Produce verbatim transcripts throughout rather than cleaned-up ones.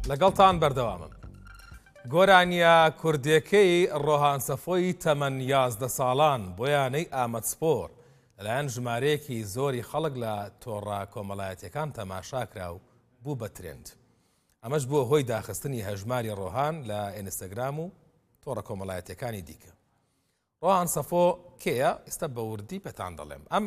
لەگەڵتان بەردەوامم. گۆرانیە کوردیەکەی ڕۆهان سەفۆی تەمەن یازدە ساڵان بۆ یانەی ئامەدسپۆر لەلایەن ژمارەیەکی زۆری خەڵک لە تۆڕە کۆمەڵایەتیەکان تەماشاکرا و بوو بە ترێند. ئەمەش بووە هۆی داخستنی هەژماری ڕۆهان لە ئینستاگرام و تۆڕە کۆمەڵایەتیەکانی دیکە. ڕۆهان سەفۆ کێیە؟ ئێستا بە وردی پێتان دەڵێم. ئەم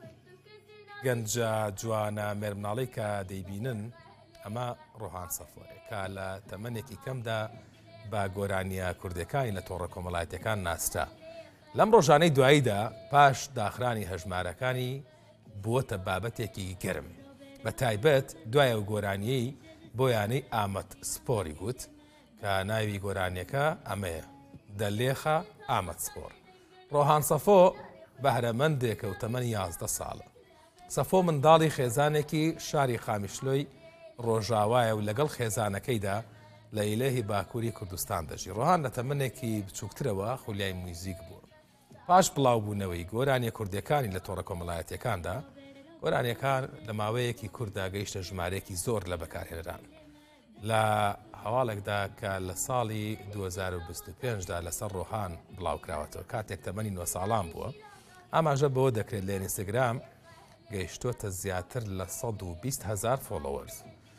گەنجە جوانە مێرمناڵەی کە دەیبینن ئەمە ڕۆهان سەفۆرێ کە لە تەمەنێکی کەمدا بە گۆرانیە کوردەکانی لە تۆڕە کۆمەڵایەتیەکان ناستا. لەم ڕۆژانەی دواییدا پاش داخرانی هەژمارەکانی بووەتە بابەتێکی گەرم. بە تایبەت دوایە و گۆرانیەی بۆ یانەی ئامەدسپۆری گوت کە ناوی گۆرانیەکە ئەمەیە دەلێخە ئامەدسپۆر. ڕۆهان سەفۆ بەهرەمەندێکە و تەمەنی یازدە ساڵە. سەفۆ منداڵی خێزانێکی شاری خامیشلۆی ڕۆژاوایە و لەگەڵ خێزانەکەیدا لە ئیلەهی باکووری کوردستان دەژی. ڕۆهان لە تەمەنێکی بچووکترەوە خولیای موزیک بوو. پاش بڵاوبوونەوەی گۆرانیە کوردەکانی لە تۆڕە کۆمەڵایەتیەکاندا، گۆرانیەکان لە ماوەیەکی کووردا گەیشتە ژمارەیەکی زۆر لە بەکارهێنەران. لە هەواڵێکدا کە لە ساڵی دوو هەزار و بیست و پێنجدا لەسەر ڕۆهان بڵاوکراوەتەوە کاتێک تەمەنی نۆ ساڵان بووە، ئاماژە بەوە دەکرێت لە ئینستاگرام گەیشتۆتە زیاتر لە سەد و بیست هەزار فۆلۆوەرز.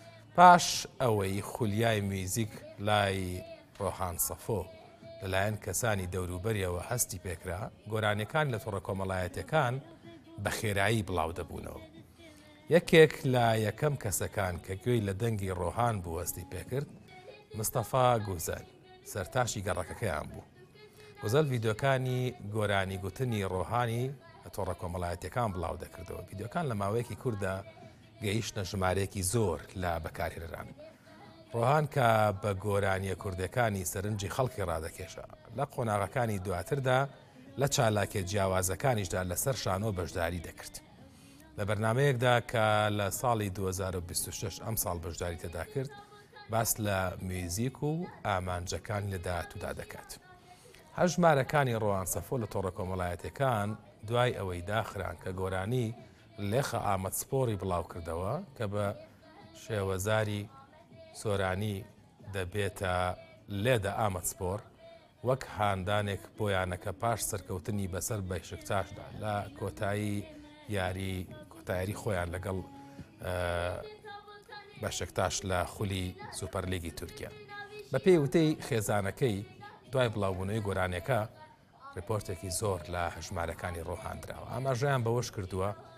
پاش ئەوەی خولیای میوزیک لای ڕۆهان سەفۆ لەلایەن کەسانی دەوروبەریەوە هەستی پێکرا، گۆرانیەکان لە تۆڕە کۆمەڵایەتیەکان بە خێرایی بڵاو دەبوونەوە. یەکێک لە یەکەم کەسەکان کە گوێی لە دەنگی ڕۆهان بوو هەستی پێکرد، مستەفا گوزەل سەرتاشی گەڕەکەکەیان بوو. گوزەل ڤیدۆکانی گۆرانی گوتنی ڕۆهانی لە تۆڕە کۆمەڵایەتیەکان بڵاو دەکردەوە. ڤیدۆکان لە ماوەیەکی کووردا گەیشتە ژمارەیەکی زۆر لە بەکارهێنەران. ڕۆهان کە بە گۆرانیە کوردەکانی سەرنجی خەڵکی ڕادەکێشە، لە قۆناغەکانی دواتردا لە چالاکێ جیاوازەکانیشدا لەسەر شانۆ بەشداری دەکرد. لە بەرنمەیەکدا کە لە ساڵی دوو هەزار و بیست و شەش ئەم ساڵ بەشداری تێدا کرد، باس لە میوزیک و ئامانجەکان لە داهاتوودا دەکات. هەژمارەکانی ڕۆهان سەفۆ لە تۆڕە کۆمەڵایەتیەکان دوای ئەوەی داخران کە گۆرانی لێخە ئامەدسپۆری بڵاو کردەوە کە بە شێوەزاری سۆرانی دەبێتە لێدە ئامەدسپۆر، وەک هاندانێک بۆیانەکە پاش سەرکەوتنی بەسەر بەشکتاشدا لە کۆتایی یاری کۆتاییاری خۆیان لەگەڵ بەشکتاش لە خولی سوپەرلیگی تورکیا. بە پێی وتەی خێزانەکەی دوای بڵاوبوونەوەی گۆرانیەکە ڕپۆرتێکی زۆر لە هەژمارەکانی ڕۆهان درراوە. ئاماژەیان بەوەش کردووە